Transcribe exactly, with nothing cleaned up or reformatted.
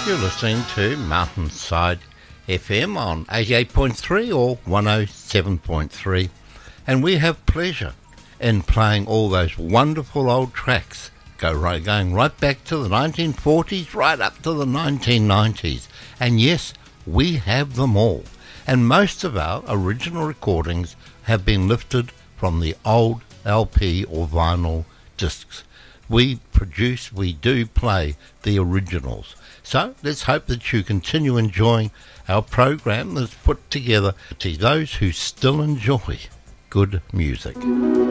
You're listening to Mountainside F M on eighty-eight point three or one oh seven point three, and we have pleasure in playing all those wonderful old tracks, go right, going right back to the nineteen forties, right up to the nineteen nineties. And yes, we have them all. And most of our original recordings have been lifted from the old L P or vinyl discs. We produce, we do play the originals. So let's hope that you continue enjoying our program that's put together to those who still enjoy good music.